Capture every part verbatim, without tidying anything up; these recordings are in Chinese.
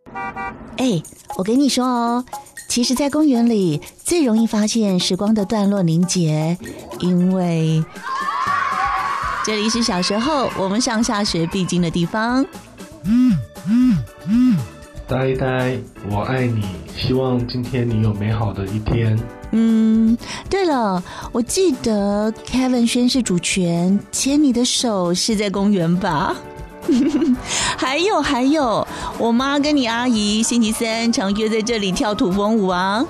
哎，我跟你说哦，其实在公园里最容易发现时光的段落凝结，因为这里是小时候我们上下学必经的地方。 嗯嗯嗯，呆呆，我爱你，希望今天你有美好的一天。 嗯，对了，我记得 Kevin 宣誓主权，牵你的手是在公园吧？还有还有，我妈跟你阿姨星期三常约在这里跳土风舞啊。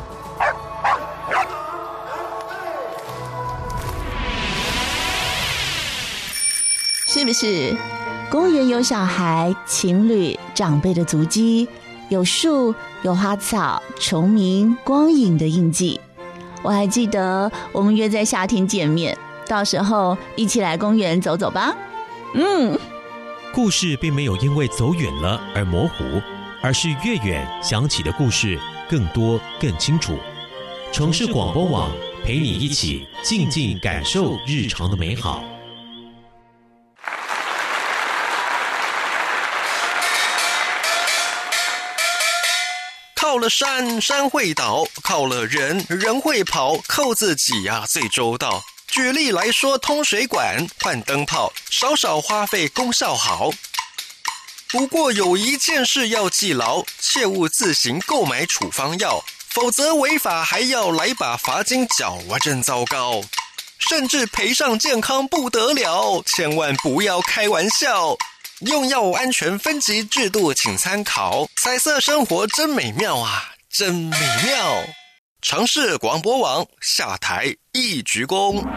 是不是？公园有小孩、情侣、长辈的足迹，有树、有花草、虫鸣、光影的印记。我还记得我们约在夏天见面，到时候一起来公园走走吧。嗯。 故事并没有因为走远了而模糊，而是越远想起的故事更多更清楚。城市广播网陪你一起静静感受日常的美好。 靠了山，山会倒；靠了人，人会跑。靠自己呀、啊，最周到。举例来说，通水管、换灯泡，少少花费，功效好。不过有一件事要记牢，切勿自行购买处方药，否则违法还要来把罚金缴啊，真糟糕。甚至赔上健康不得了，千万不要开玩笑。用药安全分级制度请参考，彩色生活真美妙啊，真美妙。城市广播网下台一鞠躬。